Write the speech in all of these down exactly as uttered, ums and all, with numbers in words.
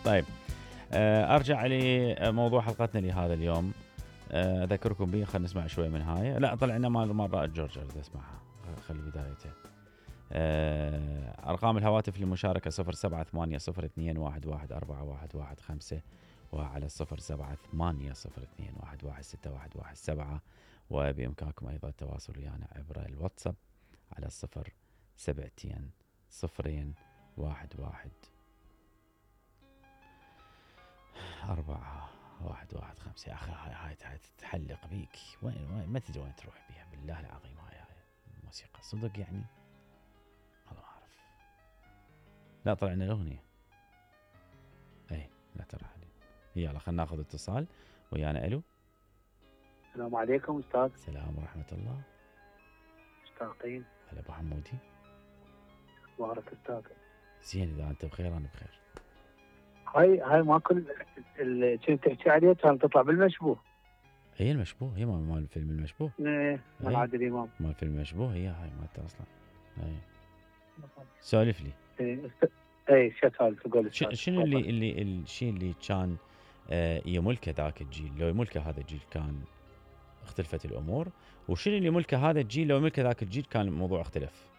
طيب آه ارجع لموضوع حلقتنا لهذا اليوم. آه اذكركم به، خلينا نسمع شوي من هاي. لا طلعنا مال مرة جورج اريد اسمعها، خلي بدايته. آه ارقام الهواتف للمشاركة صفر سبعة ثمانية صفر اثنين واحد واحد أربعة واحد واحد خمسة، وعلى صفر سبعة ثمانية صفر اثنين واحد واحد ستة واحد واحد سبعة، وبإمكانكم أيضا التواصل ويانا عبر الواتساب على الصفر سبعتين صفرين واحد واحد أربعة واحد واحد خمسة. يا أخي هاي هاي هاي تتحلق بيك، وين وين ما تدري وين تروح بيها بالله العظيم. هاي هاي موسيقى صدق يعني، والله ما أعرف. لا طلعنا الأغنية. أي لا ترى علي. يلا خلنا ناخذ اتصال ويانا. ألو السلام عليكم أستاذ. السلام ورحمة الله. مشتاقين. هلا أبو حمودي. أخبارك أستاذ؟ زين، إذا أنت بخير أنا بخير. هاي هاي ما كل اللي كنت تحكي عليها كانت تطلع بالمشبوه. هي المشبوه، هي مال مال فيلم المشبوه. ايه مال عادل إمام. مال فيلم المشبوه هي هاي مالته أصلا. هاي سولف لي. ايه ايه شو سالفة تقول؟ شنو اللي اللي الشيء اللي كان آه يملكه ذاك الجيل؟ لو يملكه هذا الجيل كان اختلفت الأمور، وشنو اللي يملكه هذا الجيل لو يملكه ذاك الجيل كان الموضوع اختلف؟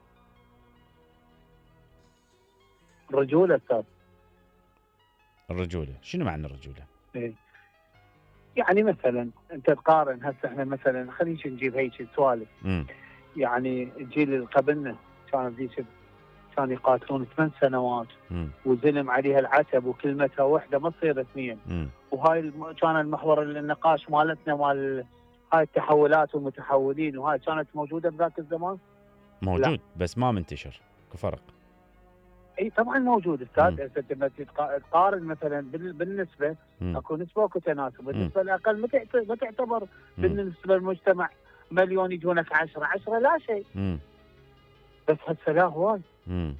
الرجولة أستاذ. الرجولة، شنو معنى الرجولة؟ ايه يعني مثلا انت تقارن هسه احنا مثلا خلينا نجيب هيك سوالف. يعني الجيل اللي قبلنا كان ذيك كانوا يقاتلون ثمان سنوات مم. وزلم عليها العتب وكلمتها وحده ما تصير اثنين. مم. وهاي الم... كان المحور النقاش مالتنا مال هاي التحولات والمتحولين، وهاي كانت موجوده بذاك الزمان. موجود لا. بس ما منتشر كفرق. اي طبعا موجود استاذ. انت تقارن مثلا بالنسبه مم. اكو نسبه واكو تناسب. بالنسبه الاقل ما تعتبر بالنسبه للمجتمع مليون يجونك عشرة عشرة لا شيء. مم. بس هسه لا هواي. مم.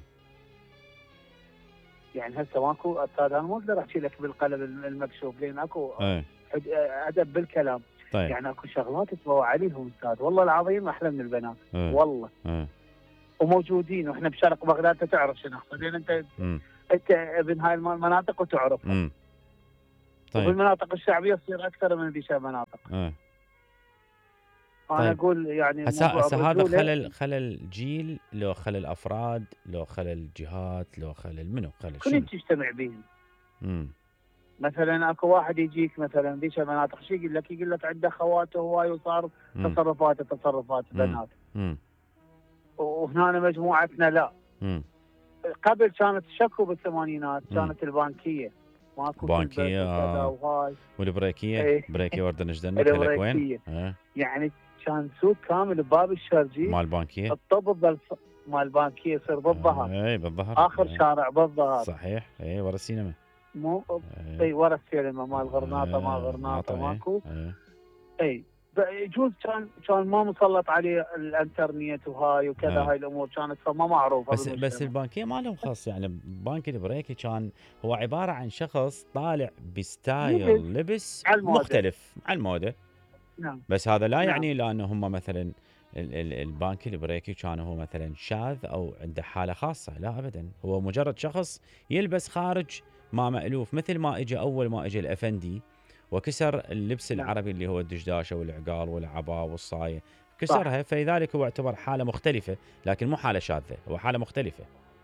يعني هسه ماكو استاذ، انا ما اقدر احكي لك بالقلم المكشوف لان اكو ايه. ادب بالكلام. طيب. يعني اكو شغلات تبوا عليهم استاذ والله العظيم احلى من البنات. ايه. والله ايه. وموجودين، واحنا بشرق بغداد انت تعرف شنو بعدين. انت مم. انت ابن هاي المناطق وتعرفها. طيب. وبالمناطق الشعبيه تصير اكثر من ذيك المناطق. ايه. انا طيب. اقول يعني هسه هذا خلل خلل جيل، لو خلل افراد، لو خلل جهات، لو خلل منو خلل كل تجتمع بهم. امم مثلا اكو واحد يجيك مثلا ذيك المناطق شو يقول لك؟ يقول لك عنده خواته هواي وصار تصرفاته تصرفات بنات. امم وهنا مجموعتنا لا. امم قبل كانت شكو بالثمانينات كانت البانكيه ماكو بانكيه آه. وهاي والبريكيه. ايه. بريكيه ورده نجدنك لك وين؟ اه. يعني كان سوق كامل بباب الشرجي مال بانكيه. الطب بالف... مال بانكيه يصير بالظهر. اي بالظهر. اخر ايه. شارع بالظهر. صحيح. اي ورا السينما. مو اي ايه. ورا السينما مال غرناطه. ايه. ما غرناطه ماكو. اي. اي يجوز كان كان ما مسلط عليه الانترنت وهاي وكذا. اه. هاي الامور كانت فما معروفه. بس بس البانكيه ما لهم خاص. يعني بانك البريكي كان هو عباره عن شخص طالع بستايل لبس مختلف على الموده. نعم. بس هذا لا يعني نعم. لانه هم مثلا البانك البريكي كان هو مثلا شاذ او عنده حاله خاصه، لا ابدا. هو مجرد شخص يلبس خارج ما مألوف، مثل ما اجى اول ما اجى الافندي وكسر اللبس نعم. العربي اللي هو الدشداشه والعقال والعباء والصايه، كسرها. فلذلك هو يعتبر حاله مختلفه، لكن مو حاله شاذه، هو حاله مختلفه.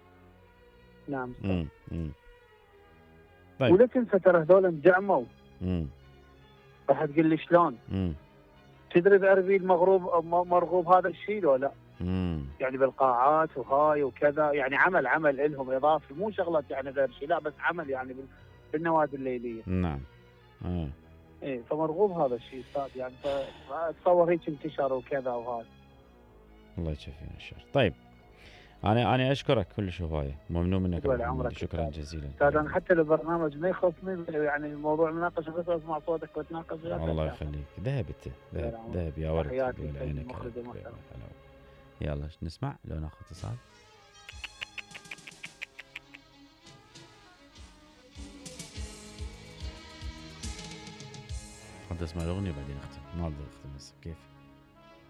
نعم. امم امم طيب. ولكن فتره هذول انجعموا. امم راح تقول لي شلون؟ امم تدري بأربيل مغروب مرغوب هذا الشيء لو لا؟ امم يعني بالقاعات وهاي وكذا، يعني عمل عمل لهم اضافي، مو شغلات يعني غير شيء، لا بس عمل يعني بالنوادي الليليه. نعم. اه ايه فمرغوب هذا الشيء استاذ. يعني فاتصور هيك انتشر وكذا وهاي. الله يشفينا الشر. طيب انا انا اشكرك كل هوايه، ممنون منك. شكرا جزيلا استاذ. انا حتى البرنامج ما يخصني، يعني الموضوع مناقشه بس اسمع صوتك واتناقش وياك. الله يخليك. ذهب انت ذهب ذهب يا ورد عينك. يلا نسمع لو ناخذ اتصال. حد اسمع الاغنيه بعدين اختم. ما اقدر اختم بس كيف.